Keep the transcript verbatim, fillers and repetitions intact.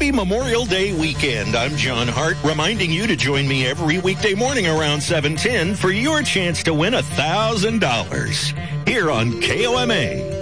happy Memorial Day weekend. I'm John Hart, reminding you to join me every weekday morning around seven ten for your chance to win one thousand dollars here on K O M A.